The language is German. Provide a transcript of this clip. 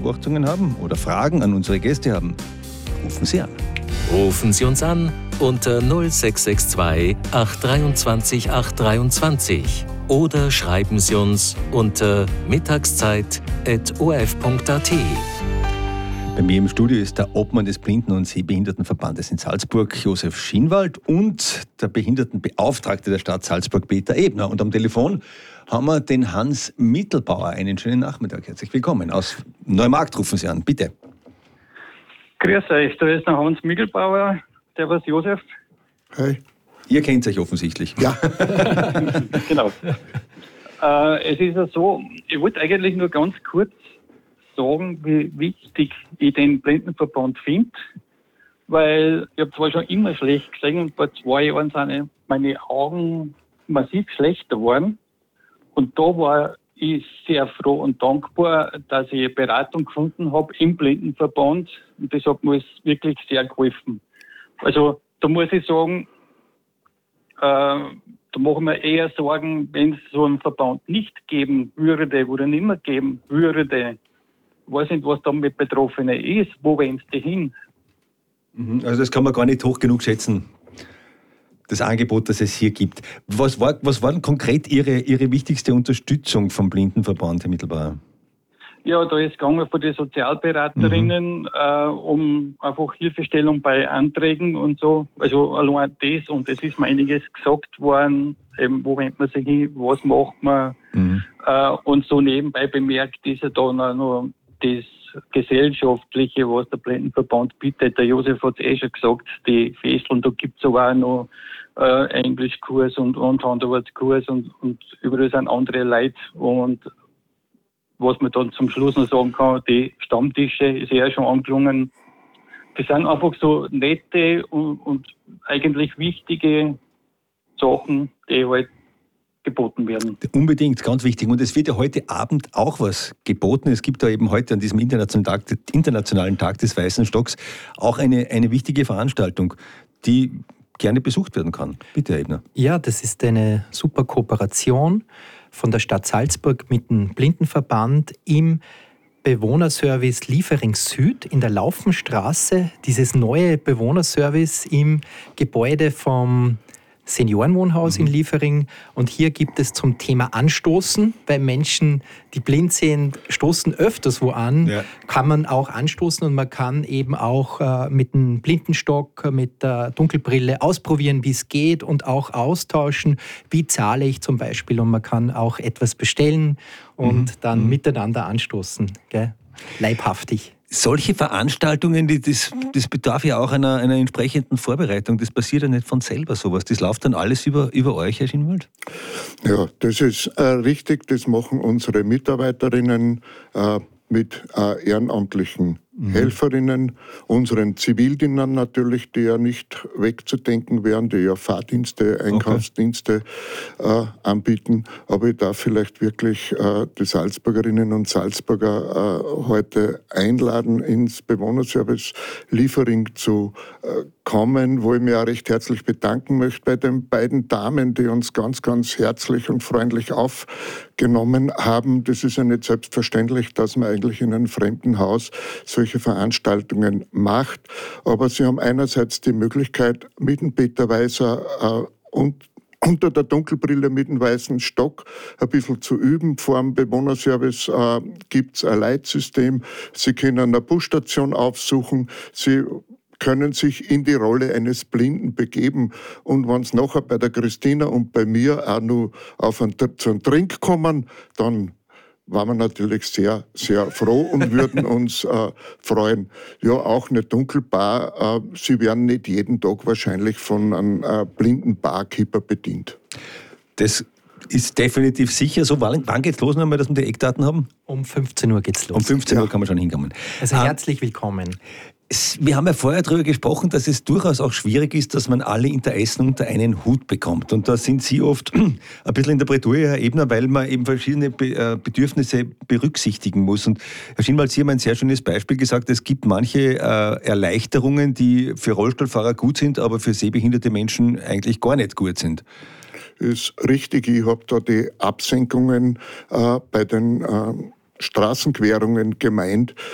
Beobachtungen haben oder Fragen an unsere Gäste haben, rufen Sie an. Rufen Sie uns an unter 0662 823 823 oder schreiben Sie uns unter mittagszeit@orf.at. Bei mir im Studio ist der Obmann des Blinden- und Sehbehindertenverbandes in Salzburg, Josef Schinwald, und der Behindertenbeauftragte der Stadt Salzburg, Peter Ebner. Und am Telefon haben wir den Hans Mittelbauer. Einen schönen Nachmittag. Herzlich willkommen. Aus Neumarkt rufen Sie an. Bitte. Grüß euch, da ist der Hans Mittelbauer. Servus Josef. Hi. Ihr kennt euch offensichtlich. Ja. Genau. Es ist ja so, ich wollte eigentlich nur ganz kurz sagen, wie wichtig ich den Blindenverband finde, weil ich habe zwar schon immer schlecht gesehen und vor 2 Jahren sind meine Augen massiv schlechter geworden, und da war ich sehr froh und dankbar, dass ich eine Beratung gefunden habe im Blindenverband, und das hat mir wirklich sehr geholfen. Also da muss ich sagen, da machen wir eher Sorgen, wenn es so einen Verband nicht geben würde oder nicht mehr geben würde. Ich weiß nicht, was da mit Betroffenen ist. Wo wollen sie hin? Also das kann man gar nicht hoch genug schätzen, das Angebot, das es hier gibt. Was war denn konkret Ihre wichtigste Unterstützung vom Blindenverband, Herr Mittelbauer? Ja, da ist gegangen von den Sozialberaterinnen um einfach Hilfestellung bei Anträgen und so. Also allein das, und es ist mir einiges gesagt worden, eben, wo wendet man sich hin, was macht man. Und so nebenbei bemerkt ist ja da noch das Gesellschaftliche, was der Blindenverband bietet. Der Josef hat es schon gesagt, die Festeln, da gibt es aber auch noch Englischkurs und Handarbeitskurs und überall sind andere Leute. Und was man dann zum Schluss noch sagen kann, die Stammtische ist ja schon angelungen. Das sind einfach so nette und eigentlich wichtige Sachen, die halt geboten werden. Unbedingt, ganz wichtig. Und es wird ja heute Abend auch was geboten. Es gibt da eben heute an diesem internationalen Tag des Weißen Stocks auch eine wichtige Veranstaltung, die gerne besucht werden kann. Bitte, Herr Ebner. Ja, das ist eine super Kooperation von der Stadt Salzburg mit dem Blindenverband im Bewohnerservice Liefering Süd in der Laufenstraße. Dieses neue Bewohnerservice im Gebäude vom Seniorenwohnhaus in Liefering. Und hier gibt es zum Thema Anstoßen, weil Menschen, die blind sind, stoßen öfters wo an, kann man auch anstoßen, und man kann eben auch mit einem Blindenstock, mit der Dunkelbrille ausprobieren, wie es geht, und auch austauschen, wie zahle ich zum Beispiel, und man kann auch etwas bestellen und dann miteinander anstoßen, gell? Leibhaftig. Solche Veranstaltungen, das bedarf ja auch einer entsprechenden Vorbereitung. Das passiert ja nicht von selber, sowas. Das läuft dann alles über euch, Herr Schinwald? Ja, das ist richtig. Das machen unsere Mitarbeiterinnen mit ehrenamtlichen Helferinnen, unseren Zivildienern natürlich, die ja nicht wegzudenken wären, die ja Fahrdienste, Einkaufsdienste anbieten. Aber ich darf vielleicht wirklich die Salzburgerinnen und Salzburger heute einladen, ins Bewohnerservice Liefering zu kommen, wo ich mich auch recht herzlich bedanken möchte bei den beiden Damen, die uns ganz, ganz herzlich und freundlich aufgenommen haben. Das ist ja nicht selbstverständlich, dass man eigentlich in einem fremden Haus solche Veranstaltungen macht. Aber sie haben einerseits die Möglichkeit, mit dem Peter Weiser und unter der Dunkelbrille mit dem weißen Stock ein bisschen zu üben. Vor dem Bewohnerservice gibt es ein Leitsystem. Sie können eine Busstation aufsuchen. Sie können sich in die Rolle eines Blinden begeben. Und wenn es nachher bei der Christina und bei mir auch noch zu einem Trink kommen, dann waren wir natürlich sehr, sehr froh und würden uns freuen. Ja, auch eine Dunkelbar. Sie werden nicht jeden Tag wahrscheinlich von einem blinden Barkeeper bedient. Das ist definitiv sicher so. Wann geht's los nochmal, dass wir die Eckdaten haben? Um 15 Uhr geht's los. Um 15 Uhr kann man schon hinkommen. Also herzlich willkommen. Wir haben ja vorher darüber gesprochen, dass es durchaus auch schwierig ist, dass man alle Interessen unter einen Hut bekommt. Und da sind Sie oft ein bisschen in der Bredouille, Herr Ebner, weil man eben verschiedene Bedürfnisse berücksichtigen muss. Und Herr Schinwald, Sie haben ein sehr schönes Beispiel gesagt, es gibt manche Erleichterungen, die für Rollstuhlfahrer gut sind, aber für sehbehinderte Menschen eigentlich gar nicht gut sind. Ist richtig, ich habe da die Absenkungen bei den Straßenquerungen gemeint,